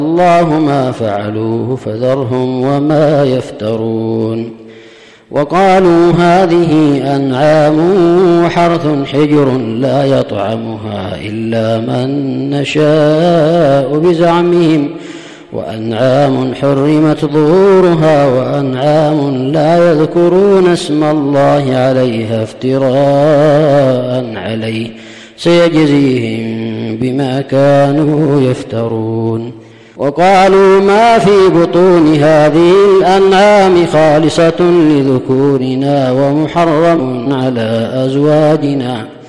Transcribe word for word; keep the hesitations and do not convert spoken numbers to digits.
الله ما فعلوه فذرهم وما يفترون. وقالوا هذه أنعام وحرث حجر لا يطعمها إلا من نشاء بزعمهم وأنعام حرمت ظهورها وأنعام لا يذكرون اسم الله عليها افتراء عليه سيجزيهم بما كانوا يفترون. وقالوا ما في بطون هذه الأنعام خالصة لذكورنا ومحرم على أزواجنا